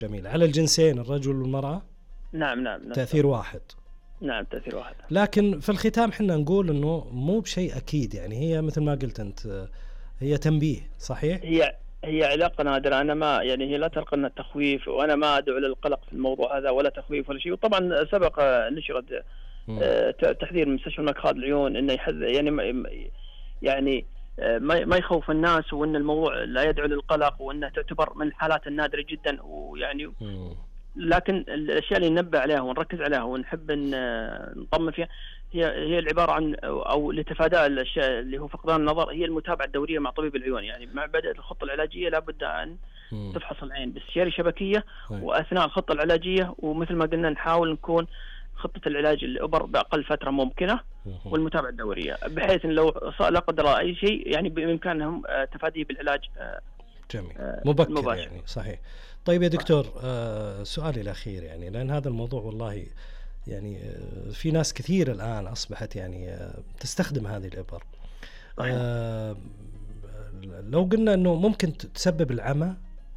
جميل. على الجنسين الرجل والمرأة؟ نعم تأثير واحد. نعم تأثير واحد. لكن في الختام حنا نقول إنه مو بشيء أكيد، يعني هي مثل ما قلت أنت هي تنبيه، صحيح؟ هي علاقة نادرة. أنا ما يعني هي لا تلقى التخويف، وأنا ما أدعو للقلق في الموضوع هذا ولا تخويف ولا شيء. وطبعا سبق نشرت تحذير من مستشفى الملك خالد العيون إنه يحذر يعني ما يخوف الناس، وأن الموضوع لا يدعو للقلق، وأنها تعتبر من الحالات النادرة جدا. ويعني لكن الأشياء اللي ننبه عليها ونركز عليها ونحب أن نطمن فيها هي العبارة عن أو لتفاداء الأشياء اللي هو فقدان النظر، هي المتابعة الدورية مع طبيب العيون. يعني مع بدء الخطة العلاجية لابد أن تفحص العين باستشاري شبكية، وأثناء الخطة العلاجية، ومثل ما قلنا نحاول نكون خطة العلاج الإبر بأقل فترة ممكنة، والمتابعة الدورية، بحيث أن لو لا قدر الله أي شيء يعني بإمكانهم تفاديه بالعلاج جميل مبكر يعني. صحيح. طيب يا دكتور، سؤالي الأخير يعني، لأن هذا الموضوع والله يعني في ناس كثير الآن أصبحت يعني تستخدم هذه الإبر. لو قلنا أنه ممكن تسبب العمى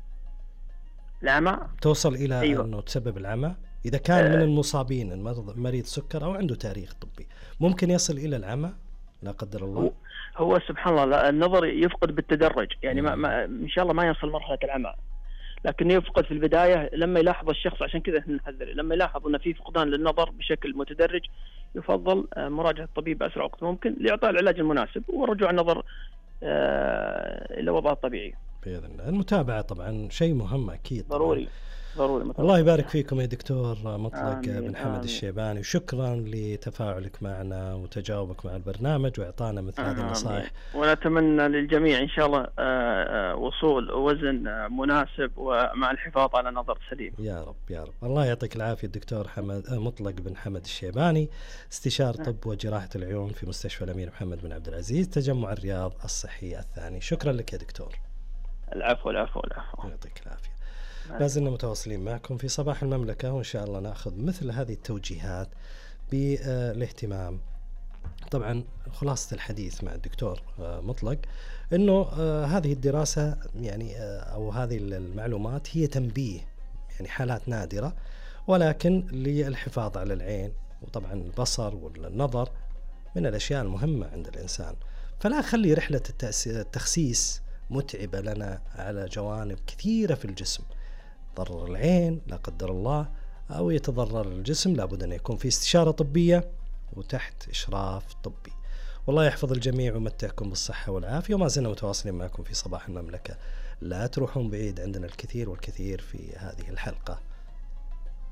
توصل إلى أنه تسبب العمى، إذا كان من المصابين مريض سكر أو عنده تاريخ طبي، ممكن يصل إلى العمى لا قدر الله؟ هو سبحان الله النظر يفقد بالتدرج، يعني ما إن شاء الله ما يصل مرحلة العمى، لكن يفقد في البداية لما يلاحظ الشخص. عشان كذا احنا نحذر، لما يلاحظ أن في فقدان للنظر بشكل متدرج يفضل مراجعة الطبيب بأسرع وقت ممكن لإعطاء العلاج المناسب ورجوع النظر إلى وضعه الطبيعي بإذن الله. المتابعة طبعا شيء مهم أكيد، ضروري. الله يبارك فيكم يا دكتور مطلق بن حمد الشيباني، وشكرا لتفاعلك معنا وتجاوبك مع البرنامج وإعطانا مثل هذه النصائح. ونتمنى للجميع إن شاء الله وصول وزن مناسب ومع الحفاظ على نظر سليم. يا رب يا رب. الله يعطيك العافية الدكتور مطلق بن حمد الشيباني، استشار طب وجراحة العيون في مستشفى الأمير محمد بن عبد العزيز، تجمع الرياض الصحي الثاني. شكرا لك يا دكتور. العفو. يعطيك العافية. لازلنا متواصلين معكم في صباح المملكة، وإن شاء الله نأخذ مثل هذه التوجيهات بالاهتمام. طبعا خلاصة الحديث مع الدكتور مطلق أنه هذه الدراسة يعني أو هذه المعلومات هي تنبيه، يعني حالات نادرة، ولكن للحفاظ على العين، وطبعا البصر والنظر من الأشياء المهمة عند الإنسان. فلا خلي رحلة التخسيس متعبة لنا على جوانب كثيرة في الجسم، ضرر العين لا قدر الله أو يتضرر الجسم، لابد أن يكون في استشارة طبية وتحت إشراف طبي. والله يحفظ الجميع ويمتعكم بالصحة والعافية، وما زلنا متواصلين معكم في صباح المملكة. لا تروحون بعيد، عندنا الكثير والكثير في هذه الحلقة.